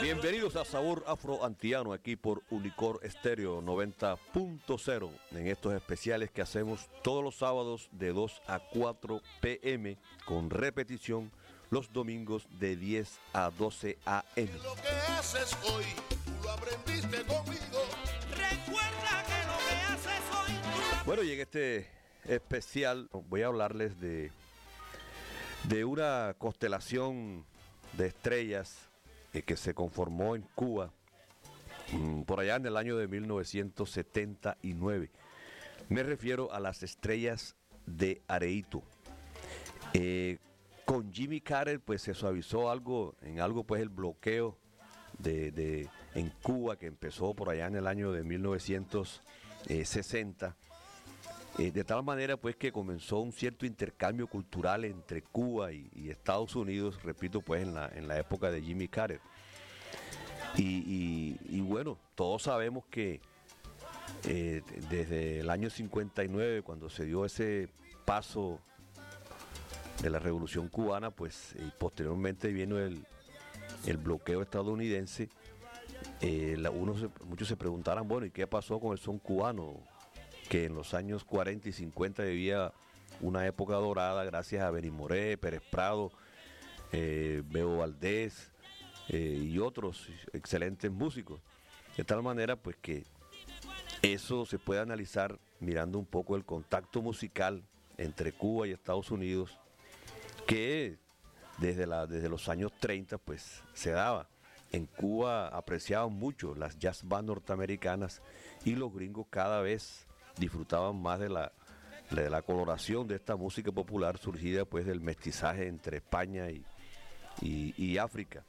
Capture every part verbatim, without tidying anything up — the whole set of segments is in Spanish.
Bienvenidos a Sabor Afro Antiano aquí por Unicor Estéreo noventa punto cero en estos especiales que hacemos todos los sábados de dos a cuatro pe eme con repetición los domingos de diez a doce a eme. Lo que haces hoy, tú lo aprendiste conmigo. Recuerda que lo que haces hoy, tú lo... Bueno, y en este especial voy a hablarles de, de una constelación de estrellas eh, que se conformó en Cuba mmm, por allá en el año de mil novecientos setenta y nueve. Me refiero a las estrellas de Areito. Eh, con Jimmy Carter pues se suavizó algo, en algo pues el bloqueo de, de, en Cuba que empezó por allá en el año de mil novecientos sesenta. Eh, de tal manera pues que comenzó un cierto intercambio cultural entre Cuba y, y Estados Unidos, repito pues en la, en la época de Jimmy Carter. Y, y, y bueno, todos sabemos que eh, desde el año cincuenta y nueve, cuando se dio ese paso de la Revolución Cubana, pues y posteriormente vino el, el bloqueo estadounidense, eh, la, uno se, muchos se preguntaran, bueno, ¿y qué pasó con el son cubano? Que en los años cuarenta y cincuenta vivía una época dorada gracias a Benny Moré, Pérez Prado, eh, Bebo Valdés eh, y otros excelentes músicos. De tal manera pues que eso se puede analizar mirando un poco el contacto musical entre Cuba y Estados Unidos que desde, la, desde los años treinta pues se daba. En Cuba apreciaban mucho las jazz band norteamericanas y los gringos cada vez disfrutaban más de la, de la coloración de esta música popular surgida pues del mestizaje entre España y, y, y África.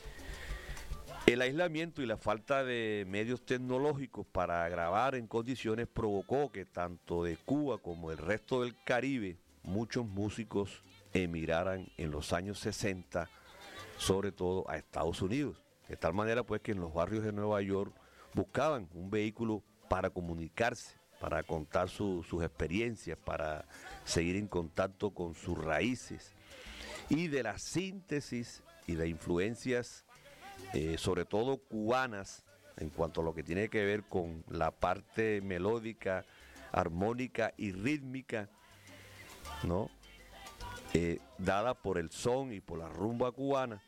El aislamiento y la falta de medios tecnológicos para grabar en condiciones provocó que tanto de Cuba como del resto del Caribe muchos músicos emigraran en los años sesenta, sobre todo a Estados Unidos. De tal manera pues que en los barrios de Nueva York buscaban un vehículo para comunicarse, para contar su, sus experiencias, para seguir en contacto con sus raíces. Y de la síntesis y de influencias, eh, sobre todo cubanas, en cuanto a lo que tiene que ver con la parte melódica, armónica y rítmica, ¿no? Eh, dada por el son y por la rumba cubana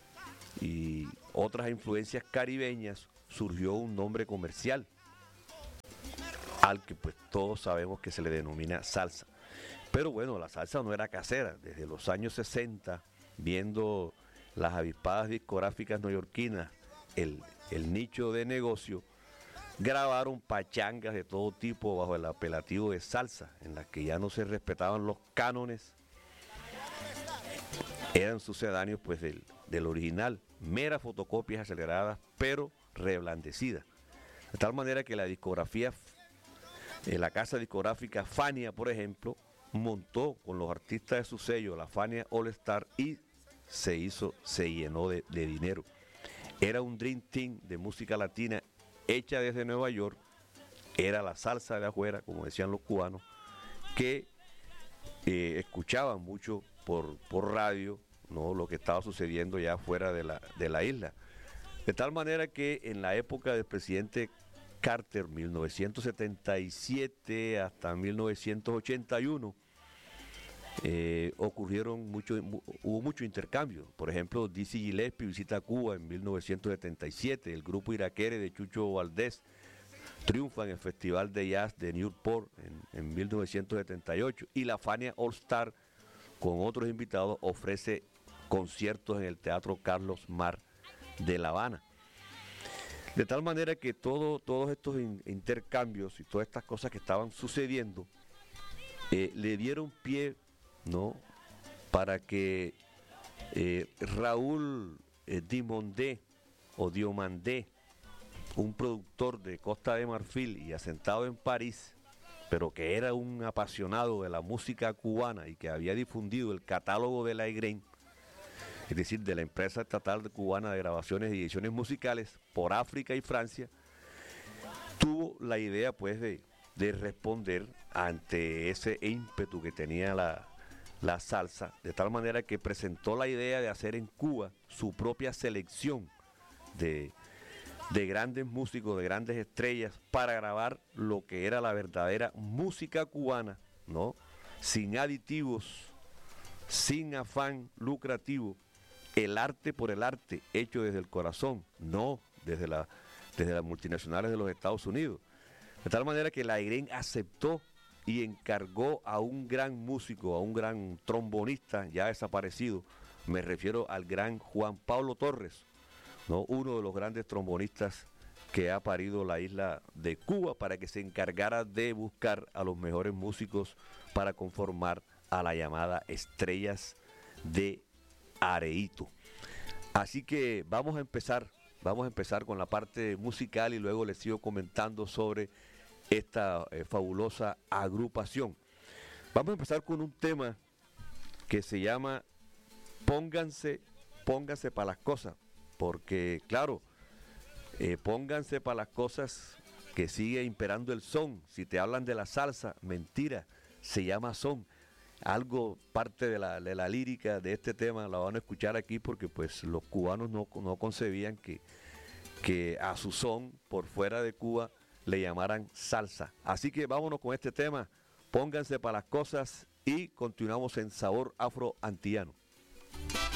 y otras influencias caribeñas, surgió un nombre comercial al que pues todos sabemos que se le denomina salsa. Pero bueno, la salsa no era casera. Desde los años sesenta, viendo las avispadas discográficas neoyorquinas, el, el nicho de negocio, grabaron pachangas de todo tipo bajo el apelativo de salsa, en las que ya no se respetaban los cánones, eran sucedáneos pues del, del original, meras fotocopias aceleradas, pero reblandecidas. De tal manera que la discografía Eh, la casa discográfica Fania, por ejemplo, montó con los artistas de su sello la Fania All Star y se hizo, se llenó de, de dinero. Era un dream team de música latina hecha desde Nueva York, era la salsa de afuera, como decían los cubanos, que eh, escuchaban mucho por, por radio, ¿no?, lo que estaba sucediendo ya fuera de la, de la isla. De tal manera que en la época del presidente Carter, mil novecientos setenta y siete hasta mil novecientos ochenta y uno, eh, ocurrieron mucho, hubo mucho intercambio. Por ejemplo, Dizzy Gillespie visita Cuba en mil novecientos setenta y siete, el grupo Iraquere de Chucho Valdés triunfa en el Festival de Jazz de Newport en, en mil novecientos setenta y ocho, y la Fania All Star con otros invitados ofrece conciertos en el Teatro Carlos Mar de La Habana. De tal manera que todo, todos estos in, intercambios y todas estas cosas que estaban sucediendo eh, le dieron pie, ¿no?, para que eh, Raúl eh, Dimondé o Diomandé, un productor de Costa de Marfil y asentado en París, pero que era un apasionado de la música cubana y que había difundido el catálogo de la E G R E N, es decir, de la empresa estatal cubana de grabaciones y ediciones musicales por África y Francia, tuvo la idea pues de, de responder ante ese ímpetu que tenía la, la salsa, de tal manera que presentó la idea de hacer en Cuba su propia selección de, de grandes músicos, de grandes estrellas, para grabar lo que era la verdadera música cubana, ¿no? Sin aditivos, sin afán lucrativo, el arte por el arte, hecho desde el corazón, no desde, la, desde las multinacionales de los Estados Unidos. De tal manera que la AIREN aceptó y encargó a un gran músico, a un gran trombonista ya desaparecido, me refiero al gran Juan Pablo Torres, ¿no? Uno de los grandes trombonistas que ha parido la isla de Cuba, para que se encargara de buscar a los mejores músicos para conformar a la llamada Estrellas de Areito. Así que vamos a empezar, vamos a empezar con la parte musical y luego les sigo comentando sobre esta eh, fabulosa agrupación. Vamos a empezar con un tema que se llama Pónganse, pónganse para las cosas, porque claro, eh, pónganse para las cosas, que sigue imperando el son. Si te hablan de la salsa, mentira, se llama son. Algo, parte de la, de la lírica de este tema la van a escuchar aquí, porque pues los cubanos no, no concebían que, que a su son por fuera de Cuba le llamaran salsa. Así que vámonos con este tema, pónganse para las cosas, y continuamos en Sabor Afro Antillano.